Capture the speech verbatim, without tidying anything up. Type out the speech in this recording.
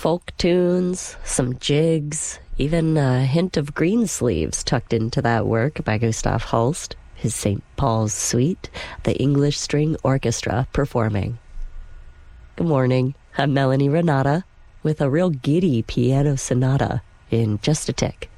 folk tunes, some jigs, even a hint of Greensleeves tucked into that work by Gustav Holst, his Saint Paul's Suite, the English String Orchestra performing. Good morning, I'm Melanie Renata with a real giddy piano sonata in just a tick.